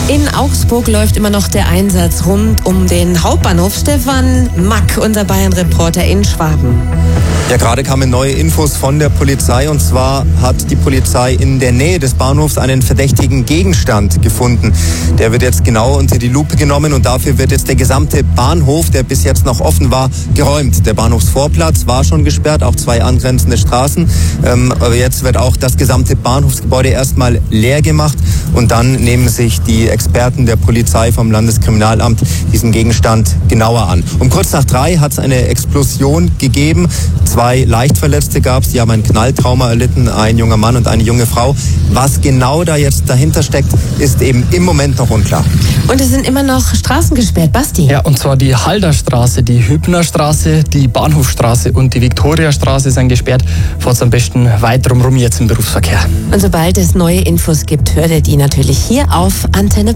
In Augsburg läuft immer noch der Einsatz rund um den Hauptbahnhof. Stefan Mack, unser Bayern-Reporter in Schwaben. Ja, gerade kamen neue Infos von der Polizei, und zwar hat die Polizei in der Nähe des Bahnhofs einen verdächtigen Gegenstand gefunden. Der wird jetzt genau unter die Lupe genommen, und dafür wird jetzt der gesamte Bahnhof, der bis jetzt noch offen war, geräumt. Der Bahnhofsvorplatz war schon gesperrt, auch 2 angrenzende Straßen. Aber jetzt wird auch das gesamte Bahnhofsgebäude erstmal leer gemacht, und dann nehmen sich die Experten der Polizei vom Landeskriminalamt diesen Gegenstand genauer an. Um kurz nach 3 hat es eine Explosion gegeben. 2 Leichtverletzte gab es, die haben ein Knalltrauma erlitten, ein junger Mann und eine junge Frau. Was genau da jetzt dahinter steckt, ist eben im Moment noch unklar. Und es sind immer noch Straßen gesperrt, Basti? Ja, und zwar die Halderstraße, die Hübnerstraße, die Bahnhofstraße und die Viktoriastraße sind gesperrt. Fahrt's am besten weiter rum jetzt im Berufsverkehr. Und sobald es neue Infos gibt, hört ihr die natürlich hier auf Antenne Bayern.